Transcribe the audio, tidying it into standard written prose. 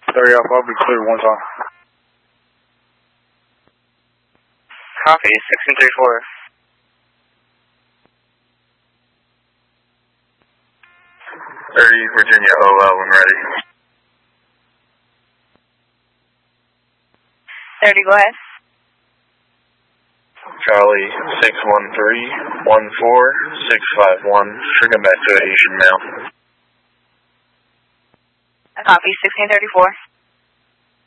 30 Alpha, I'll be clear one time. Copy, 1634. Virginia OL when ready. 30, go ahead. Charlie 613-14651. Bring him back to Asian male. Copy, 1634.